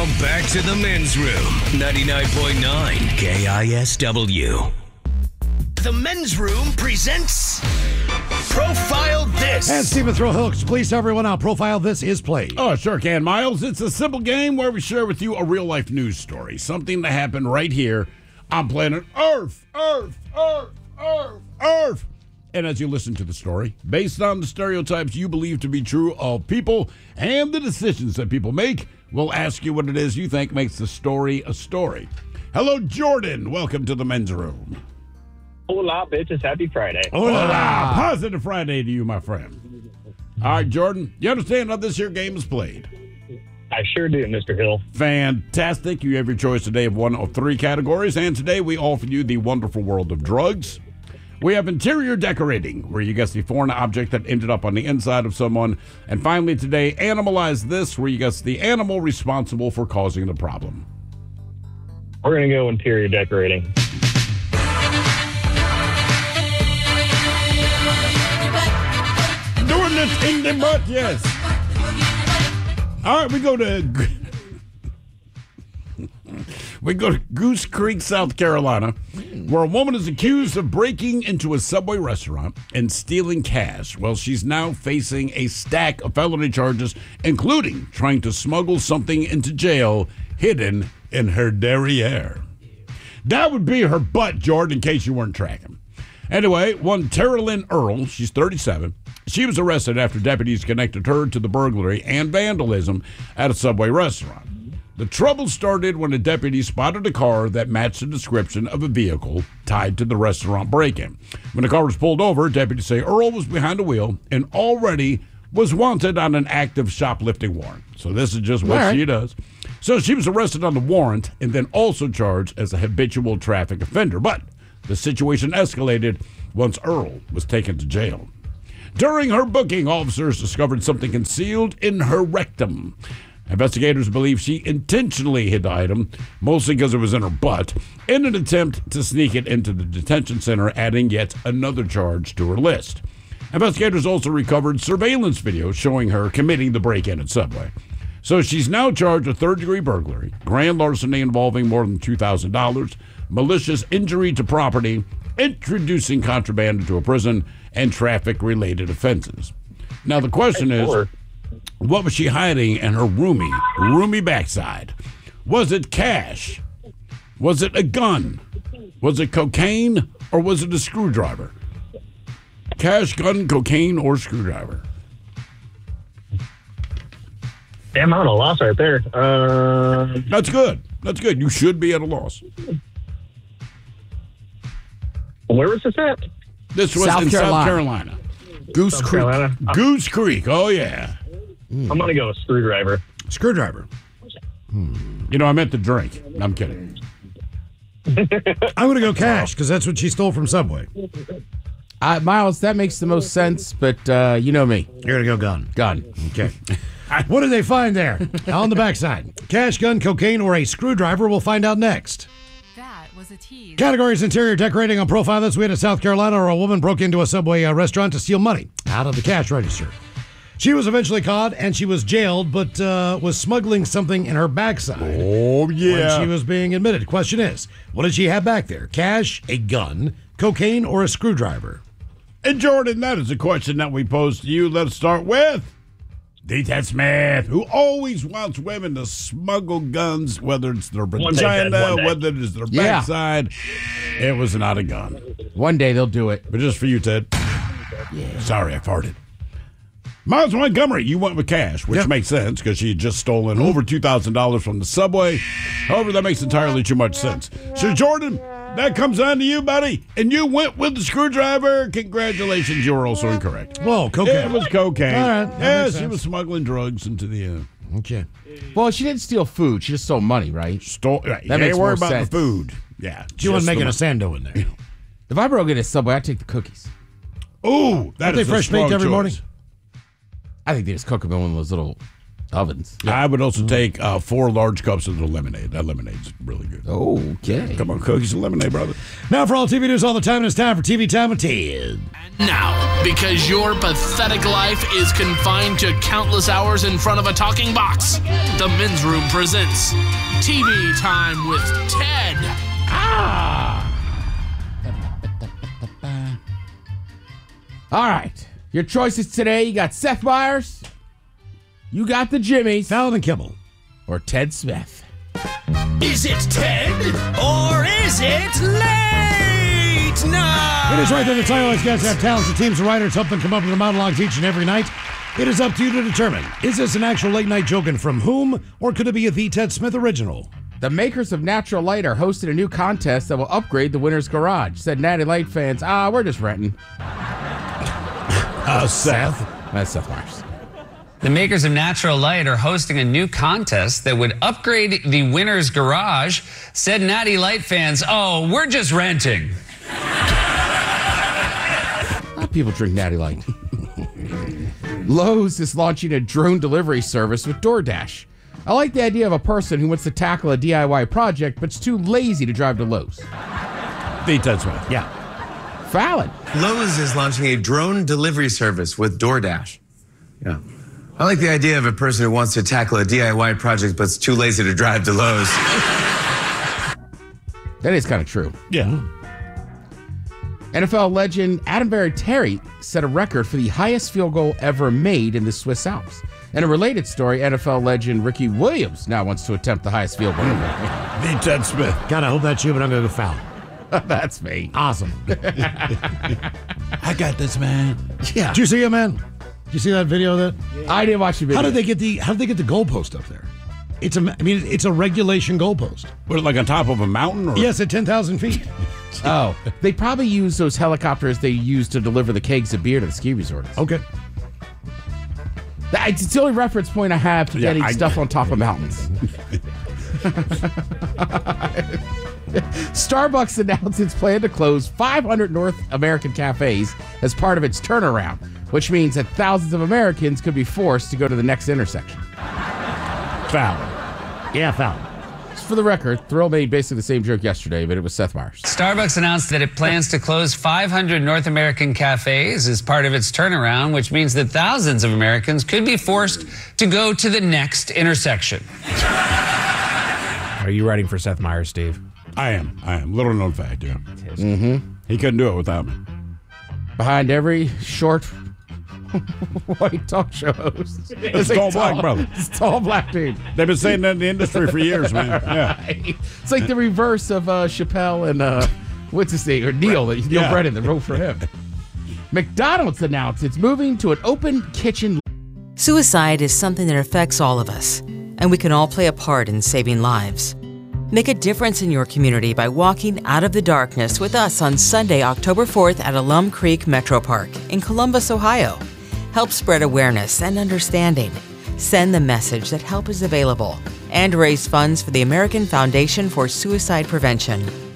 Now back to the men's room. 99.9 KISW. The men's room presents Profile This. And Stephen Throwhooks, please tell everyone how Profile This is played. Oh, sure can, Miles. It's a simple game where we share with you a real-life news story. Something that happened right here on planet Earth. Earth. And as you listen to the story, based on the stereotypes you believe to be true of people and the decisions that people make, we'll ask you what it is you think makes the story a story. Hello, Jordan. Welcome to the men's room. Hola, bitches. Happy Friday. Hola. Positive Friday to you, my friend. All right, Jordan, you understand how this here game is played? I sure do, Mr. Hill. Fantastic. You have your choice today of one of three categories, and today we offer you the wonderful world of drugs. We have interior decorating, where you guess the foreign object that ended up on the inside of someone. And finally today, Animalize This, where you guess the animal responsible for causing the problem. We're going to go interior decorating. Doing this in the butt, yes. All right, we go to Goose Creek, South Carolina, where a woman is accused of breaking into a Subway restaurant and stealing cash. Well, she's now facing a stack of felony charges, including trying to smuggle something into jail hidden in her derriere. That would be her butt, Jordan, in case you weren't tracking. Anyway, one Tara Lynn Earl, she's 37. She was arrested after deputies connected her to the burglary and vandalism at a Subway restaurant. The trouble started when a deputy spotted a car that matched the description of a vehicle tied to the restaurant break-in. When the car was pulled over, deputies say Earl was behind the wheel and already was wanted on an active shoplifting warrant. So this is just what she does. So she was arrested on the warrant and then also charged as a habitual traffic offender. But the situation escalated once Earl was taken to jail. During her booking, officers discovered something concealed in her rectum. Investigators believe she intentionally hid the item, mostly because it was in her butt, in an attempt to sneak it into the detention center, adding yet another charge to her list. Investigators also recovered surveillance video showing her committing the break-in at Subway. So she's now charged with third-degree burglary, grand larceny involving more than $2,000, malicious injury to property, introducing contraband into a prison, and traffic-related offenses. Now, the question is, what was she hiding in her roomy backside? Was it cash? Was it a gun? Was it cocaine? Or was it a screwdriver? Cash, gun, cocaine, or screwdriver? Damn, I'm at a loss right there. That's good. That's good. You should be at a loss. Where was this at? This was in South Carolina. Goose Creek. Carolina. Goose Creek. Oh, yeah. I'm going to go with screwdriver. Screwdriver. You know, I meant the drink. I'm kidding. I'm going to go cash because that's what she stole from Subway. Miles, that makes the most sense, but you know me. You're going to go gun. Gun. Okay. What did they find there on the backside? Cash, gun, cocaine, or a screwdriver? We'll find out next. That was a tease. Categories: interior decorating on Profile This. We had in South Carolina where a woman broke into a Subway restaurant to steal money out of the cash register. She was eventually caught and she was jailed, but was smuggling something in her backside. Oh, yeah. When she was being admitted. Question is, what did she have back there? Cash, a gun, cocaine, or a screwdriver? And Jordan, that is a question that we pose to you. Let's start with D-Ted Smith, who always wants women to smuggle guns, whether it's their vagina, whether it is their backside. It was not a gun. One day they'll do it. But just for you, Ted. Yeah. Sorry, I farted. Miles Montgomery, you went with cash, which makes sense because she had just stolen over $2,000 from the Subway. However, that makes entirely too much sense. So, Jordan, that comes on to you, buddy. And you went with the screwdriver. Congratulations, you were also incorrect. Whoa, cocaine. It was cocaine. All right. Yeah, she was smuggling drugs into the... Okay. Well, she didn't steal food. She just stole money, right? That makes makes more worry about sense. the food. Yeah. She wasn't making a sando in there. If I broke into a Subway, I'd take the cookies. Ooh, that Aren't is they fresh baked every morning? I think they just cook them in one of those little Ovens. I would also take 4 large cups of the lemonade. That lemonade's really good. Okay. Come on, cookies and lemonade, brother. Now for all TV news all the time, it's time for TV Time with Ted. Now, because your pathetic life is confined to countless hours in front of a talking box, the Men's Room presents TV Time with Ted. All right. Your choices today, you got Seth Meyers, you got the Jimmys, Fallon and Kimmel. or Ted Smith. Is it Ted or is it late night? It is right there. The title is guests have talented teams of writers help them come up with their monologues each and every night. It is up to you to determine, is this an actual late night joke and from whom, or could it be a The Ted Smith original? The makers of Natural Light are hosting a new contest that will upgrade the winner's garage. Said Natty Light fans, we're just renting. Seth. That's Seth Meyers. The makers of Natural Light are hosting a new contest that would upgrade the winner's garage. Said Natty Light fans, we're just renting. A lot of people drink Natty Light. Lowe's is launching a drone delivery service with DoorDash. I like the idea of a person who wants to tackle a DIY project but's too lazy to drive to Lowe's. The Ted Smith. Yeah. Fallon. Lowe's is launching a drone delivery service with DoorDash. Yeah. I like the idea of a person who wants to tackle a DIY project but's too lazy to drive to Lowe's. That is kind of true. Yeah. NFL legend Adam Vinatieri set a record for the highest field goal ever made in the Swiss Alps. In a related story, NFL legend Ricky Williams now wants to attempt the highest field goal ever. The Ted Smith. God, I hope that's you, but I'm going to go Fallon. That's me. Awesome. I got this, man. Yeah. Did you see it, man? Did you see that video of that? I didn't watch the video. How did they get the goalpost up there? It's a regulation goalpost. What, like on top of a mountain? Or? Yes, at 10,000 feet. They probably use those helicopters they use to deliver the kegs of beer to the ski resorts. Okay. It's the only reference point I have to getting stuff on top of mountains. Starbucks announced its plan to close 500 North American cafes as part of its turnaround, which means that thousands of Americans could be forced to go to the next intersection. Fallon. Yeah, Fallon. For the record, Thrill made basically the same joke yesterday, but it was Seth Meyers. Starbucks announced that it plans to close 500 North American cafes as part of its turnaround, which means that thousands of Americans could be forced to go to the next intersection. Are you writing for Seth Meyers, Steve? I am. Little known fact, yeah. Mm-hmm. He couldn't do it without me. Behind every short white talk show host. It's a tall black brother. It's a tall black dude. They've been saying that in the industry for years, man. Yeah. It's like the reverse of Chappelle and what's his name? Or Neil Brennan that wrote for him. McDonald's announced it's moving to an open kitchen. Suicide is something that affects all of us, and we can all play a part in saving lives. Make a difference in your community by walking out of the darkness with us on Sunday, October 4th at Alum Creek Metro Park in Columbus, Ohio. Help spread awareness and understanding. Send the message that help is available and raise funds for the American Foundation for Suicide Prevention.